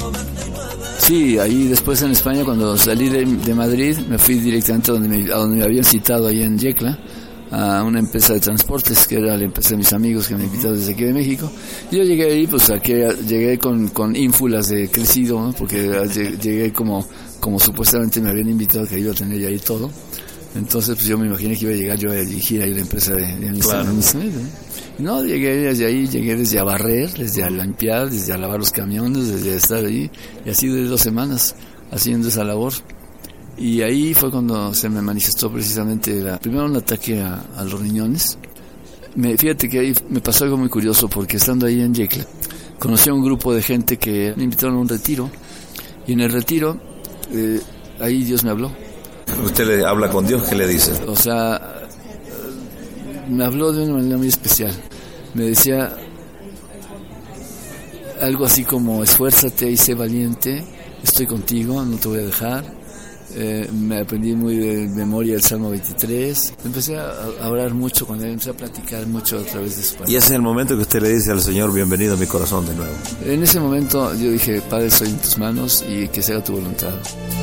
Sí, ahí después en España, cuando salí de Madrid, me fui directamente a donde me habían citado, ahí en Yecla, a una empresa de transportes, que era la empresa de mis amigos que me invitaron desde aquí de México. Y yo llegué ahí, pues llegué con ínfulas de crecido, ¿no? Porque llegué como supuestamente me habían invitado, que iba a tener ya ahí todo. Entonces, pues yo me imaginé que iba a llegar yo a dirigir ahí la empresa de mis amigos, ¿no? No, llegué desde a barrer, desde a limpiar, desde a lavar los camiones, desde a estar ahí, y así de 2 semanas haciendo esa labor. Y ahí fue cuando se me manifestó precisamente primero un ataque a los riñones. Fíjate que ahí me pasó algo muy curioso, porque estando ahí en Yecla, conocí a un grupo de gente que me invitaron a un retiro, y en el retiro, ahí Dios me habló. ¿Usted le habla con Dios? ¿Qué le dice? O sea, me habló de una manera muy especial. Me decía algo así como: esfuérzate y sé valiente, estoy contigo, no te voy a dejar. Me aprendí muy de memoria el Salmo 23. Empecé a orar mucho con él, empecé a platicar mucho a través de su palabra. Y ese es el momento que usted le dice al Señor: bienvenido a mi corazón de nuevo. En ese momento yo dije: Padre, soy en tus manos y que se haga tu voluntad.